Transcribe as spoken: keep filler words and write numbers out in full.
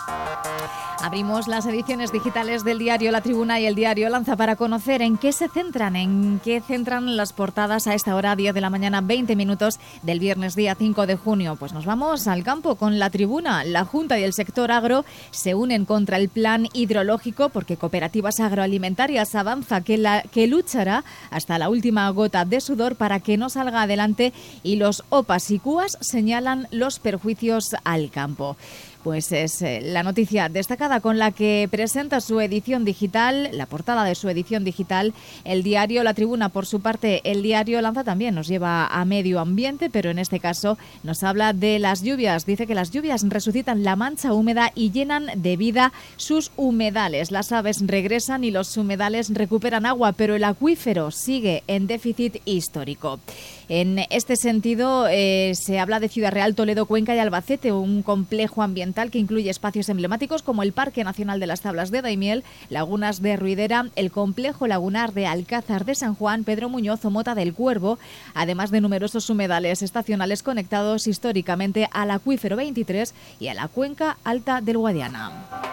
Abrimos las ediciones digitales del diario La Tribuna y el diario Lanza para conocer en qué se centran, en qué centran las portadas a esta hora, diez de la mañana, veinte minutos del viernes día cinco de junio. Pues nos vamos al campo con La Tribuna. La Junta y el sector agro se unen contra el plan hidrológico porque Cooperativas Agroalimentarias avanza que, la, que luchará hasta la última gota de sudor para que no salga adelante, y los O P As y C U A S señalan los perjuicios al campo. Pues es la noticia destacada con la que presenta su edición digital, la portada de su edición digital, el diario La Tribuna. Por su parte, el diario Lanza también nos lleva a medio ambiente, pero en este caso nos habla de las lluvias. Dice que las lluvias resucitan la mancha húmeda y llenan de vida sus humedales. Las aves regresan y los humedales recuperan agua, pero el acuífero sigue en déficit histórico. En este sentido, eh, se habla de Ciudad Real, Toledo, Cuenca y Albacete, un complejo ambiental que incluye espacios emblemáticos como el Parque Nacional de las Tablas de Daimiel, lagunas de Ruidera, el complejo lagunar de Alcázar de San Juan, Pedro Muñoz o Mota del Cuervo, además de numerosos humedales estacionales conectados históricamente al acuífero veintitrés y a la cuenca alta del Guadiana.